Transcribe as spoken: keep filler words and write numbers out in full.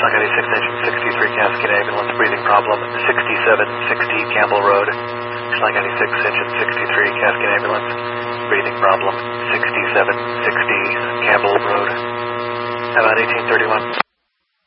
National ninety-six engine sixty-three Cascade ambulance, breathing problem, sixty-seven sixty Campbell Road. National ninety-six engine sixty-three Cascade ambulance, breathing problem, sixty-seven sixty Campbell Road. About eighteen thirty-one.